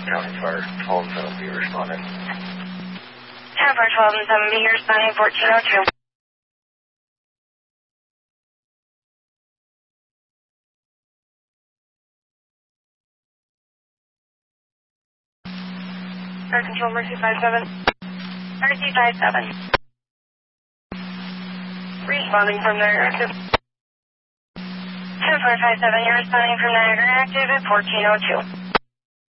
County Fire, 12 and 7 be responding. 10 for 12 and 7 be responding, 1402. Fire Control, Mercy 57. Mercy 57. Responding from Niagara active. 10-457, you're responding from Niagara active at 1402.